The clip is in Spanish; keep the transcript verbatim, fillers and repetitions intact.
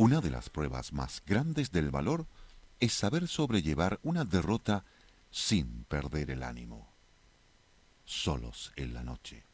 Una de las pruebas más grandes del valor es saber sobrellevar una derrota sin perder el ánimo. Solos en la noche.